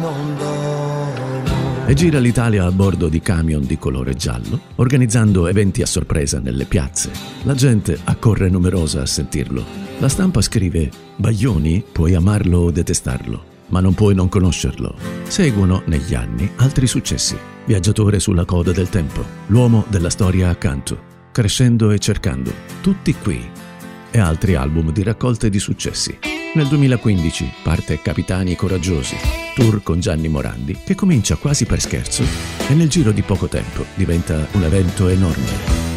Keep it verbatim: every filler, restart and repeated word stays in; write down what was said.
E gira l'Italia a bordo di camion di colore giallo, organizzando eventi a sorpresa nelle piazze. La gente accorre numerosa a sentirlo. La stampa scrive: Baglioni, puoi amarlo o detestarlo, ma non puoi non conoscerlo. Seguono negli anni altri successi. Viaggiatore sulla coda del tempo, l'uomo della storia accanto, Crescendo e cercando, tutti qui. E altri album di raccolte di successi. Nel duemilaquindici parte Capitani Coraggiosi, tour con Gianni Morandi, che comincia quasi per scherzo e nel giro di poco tempo diventa un evento enorme.